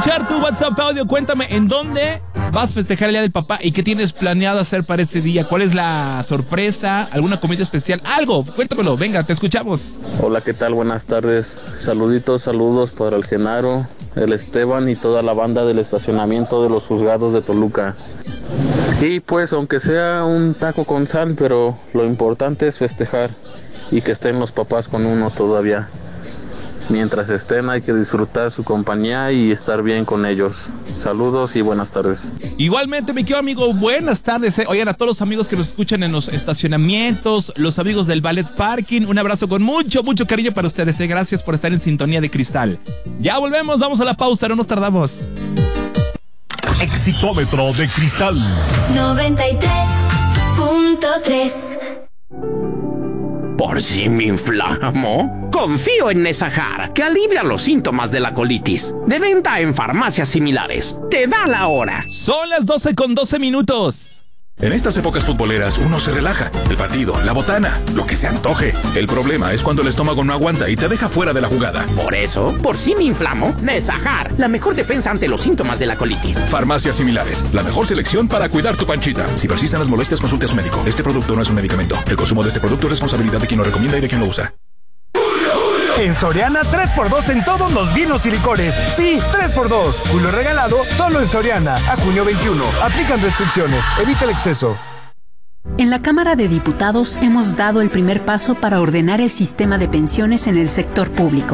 escuchar tu WhatsApp audio. Cuéntame, ¿en dónde vas a festejar el Día del Papá y qué tienes planeado hacer para ese día? ¿Cuál es la sorpresa? ¿Alguna comida especial? Algo, cuéntamelo, venga, te escuchamos. Hola, ¿qué tal? Buenas tardes. Saludos para el Genaro, el Esteban y toda la banda del estacionamiento de los juzgados de Toluca. Y pues, aunque sea un taco con sal, pero lo importante es festejar y que estén los papás con uno todavía. Mientras estén, hay que disfrutar su compañía y estar bien con ellos. Saludos y buenas tardes. Igualmente, mi querido amigo, buenas tardes. Oigan, a todos los amigos que nos escuchan en los estacionamientos, los amigos del Ballet Parking, un abrazo con mucho, mucho cariño para ustedes. Gracias por estar en sintonía de Cristal. Ya volvemos, vamos a la pausa, no nos tardamos. Exitómetro de Cristal 93.3. ¿Por si me inflamo? Confío en Nesajar, que alivia los síntomas de la colitis. De venta en farmacias similares. Te da la hora. Son las 12:12. En estas épocas futboleras uno se relaja. El partido, la botana, lo que se antoje. El problema es cuando el estómago no aguanta y te deja fuera de la jugada. Por eso, por si me inflamo, Nesajar, la mejor defensa ante los síntomas de la colitis. Farmacias similares, la mejor selección para cuidar tu panchita. Si persisten las molestias, consulte a su médico. Este producto no es un medicamento. El consumo de este producto es responsabilidad de quien lo recomienda y de quien lo usa. En Soriana, 3x2 en todos los vinos y licores. Sí, 3x2. Julio regalado solo en Soriana. A junio 21. Aplican restricciones. Evita el exceso. En la Cámara de Diputados hemos dado el primer paso para ordenar el sistema de pensiones en el sector público.